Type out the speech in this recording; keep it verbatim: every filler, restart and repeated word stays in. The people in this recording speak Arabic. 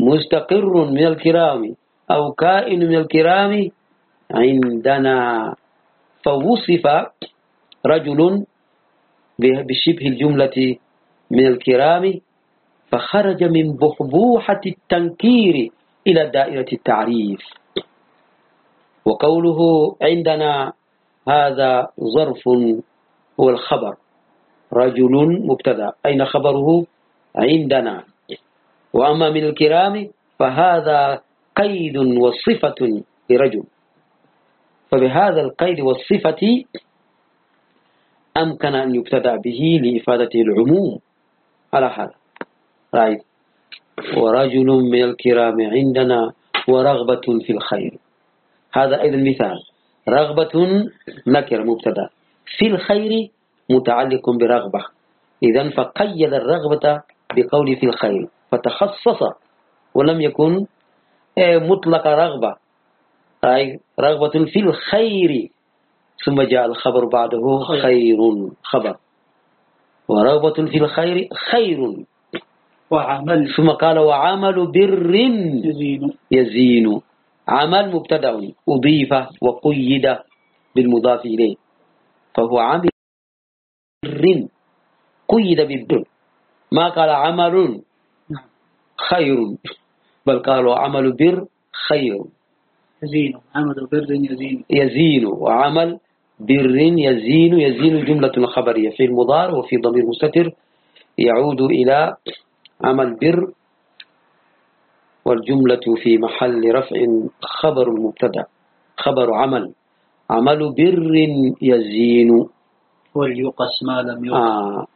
مستقر من الكرام أو كائن من الكرام عندنا. فوصف رجل بشبه الجملة من الكرام فخرج من بحبوحة التنكير إلى دائرة التعريف. وقوله عندنا هذا ظرف هو الخبر، رجل مبتدأ، أين خبره؟ عندنا. وأما من الكرام فهذا قيد وصفة لرجل، فبهذا القيد والصفة أمكن أن يبتدأ به لإفادته العموم على هذا. رأيت ورجل من الكرام عندنا ورغبة في الخير، هذا أيضا مثال. رغبة نكر مبتدأ، في الخير متعلق برغبة، إذن فقيد الرغبة بقول في الخير فتخصص ولم يكن مطلق رغبة، أي رغبة في الخير، ثم جاء الخبر بعده خير خبر، ورغبة في الخير خير، وعمل، ثم قال وعمل بر يزين. يزين. عمل مبتدأ أضيف وقيد بالمضاف إليه، فهو عمل بر قيد بالبر، ما قال عمل خير، بل قالوا عمل بر خير. يزين، عمل بر يزين. يزين وعمل بر يزين. يزين جملة خبرية في المضارع وفي ضمير مستتر يعود إلى عمل بر، والجملة في محل رفع خبر المبتدأ، خبر عمل، عمل بر يزين. وليقص ما لم يقص. آه